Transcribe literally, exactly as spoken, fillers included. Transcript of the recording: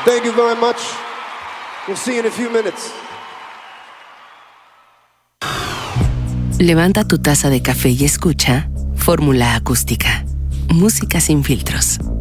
Thank you very much. We'll see you in a few minutes. Levanta tu taza de café y escucha Fórmula Acústica. Música sin filtros.